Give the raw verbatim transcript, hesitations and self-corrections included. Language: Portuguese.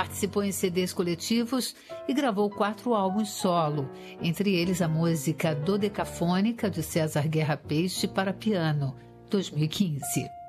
Participou em C Ds coletivos e gravou quatro álbuns solo, entre eles a música Dodecafônica, de César Guerra Peixe, para piano, dois mil e quinze.